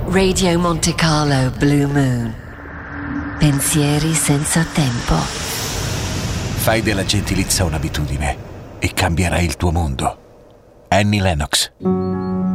Radio Monte Carlo Blue Moon. Pensieri senza tempo. Fai della gentilezza un'abitudine e cambierai il tuo mondo. Annie Lennox.